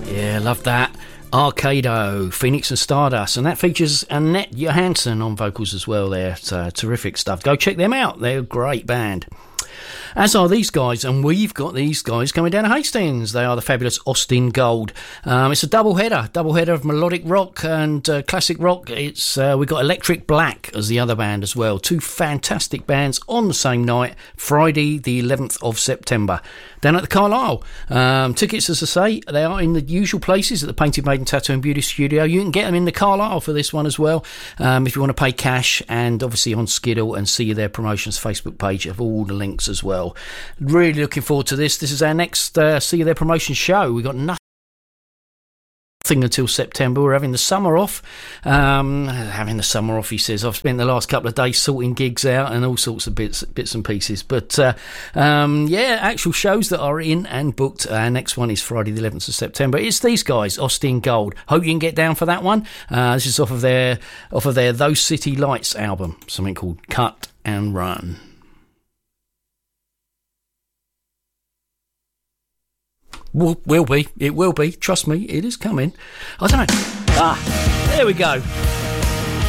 Yeah, love that. Arcado, Phoenix and Stardust, and that features Annette Johansson on vocals as well there. It's, terrific stuff. Go check them out. They're a great band. As are these guys, and we've got these guys coming down to Hastings. They are the fabulous Austin Gold. It's a double header of melodic rock and classic rock. It's we've got Electric Black as the other band as well. Two fantastic bands on the same night, Friday the 11th of September, down at the Carlisle. Tickets, as I say, they are in the usual places at the Painted Maiden Tattoo and Beauty Studio. You can get them in the Carlisle for this one as well, if you want to pay cash, and obviously on Skiddle and see their promotions Facebook page of all the links as well. Really looking forward to this. This is our next See Their Promotion show. We've got nothing until September. We're having the summer off. He says. I've spent the last couple of days sorting gigs out and all sorts of bits and pieces. But actual shows that are in and booked. Our next one is Friday the 11th of September. It's these guys, Austin Gold. Hope you can get down for that one. This is off of their Those City Lights album, something called Cut and Run. Will be. It will be. Trust me, it is coming. I don't know. There we go.